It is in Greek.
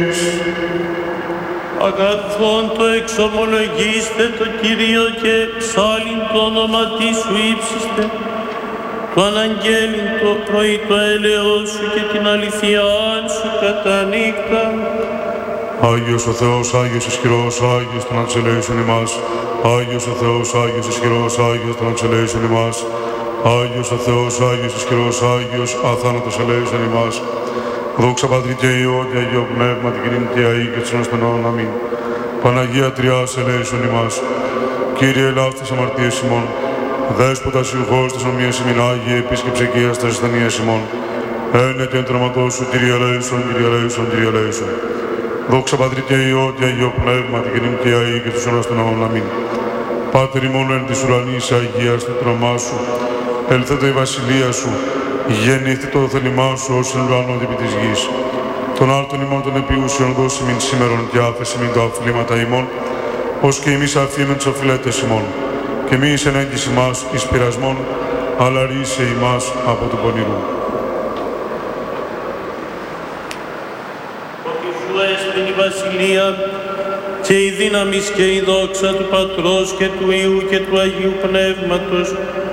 Αγαθόν το εξομολογήστε το Κύριο και ψάλιν το όνομα της σου ύψιστε, το αναγγέλιν το πρωί το έλεος σου και την αληθειάν σου κατά νύχτα. Άγιος ο Θεός, Άγιος ισχυρός, Άγιος τον αξελέησον ημάς. Άγιος ο Θεός, Άγιος ισχυρός, Άγιος τον αξελέησον ημάς. Άγιος ο Θεός, Άγιος ισχυρός, Άγιος αθάνατος ελέησον ημάς. Δόξα Πατρί και Υιό και Αγίο Πνεύμα, την κοινή και αή και της αιώνας. Αμήν. Παναγία Τριάς ελέησον ημάς. Κύριε ελάφ τις αμαρτίες ημών. Δέσποτα συγχώς της ομοίας ημιν Άγιε, επίσκεψε και ας τας ασθενείας ημών. Ένετε εν τροματός σου, Κύριε ελέησον, Κύριε ελέησον, Κύριε ελέησον. Δόξα Πατρί και Υιό και Αγίο Πνεύμα, την κοινή και αή και της αιώνας. Αμήν. Πάτερ ημών εν της ουρανής Αγίας το τρομά σου. Ελθέτω η βασιλεία σου. Γεννήθη το θέλημά σου ως εν ουρανό επί της γης. Τον άρτον ημών των επιούσιων δώσει μην σήμερον και άφεση μην τα οφειλήματα ημών, ως και εμείς αφήμεν τους οφειλέτες ημών. Και μη εις ενέγγιση μας εις πειρασμόν, αλλά ρίσε ημάς από του πονηρού. Ότι σου έσπιν η βασιλεία και η δύναμις και η δόξα του Πατρός και του Υιού και του Αγίου Πνεύματος,